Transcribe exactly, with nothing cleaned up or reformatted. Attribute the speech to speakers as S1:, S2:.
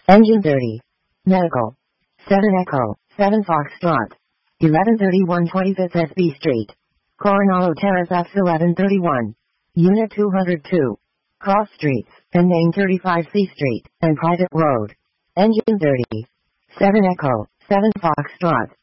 S1: Engine thirty. Medical. seven Echo, seven Foxtrot. eleven thirty-one twenty-fifth S B Street. Coronado Terrace F eleven thirty-one. Unit two hundred two. Cross Streets, and Main thirty-five C Street, and Private Road. Engine thirty. seven Echo, seven Foxtrot.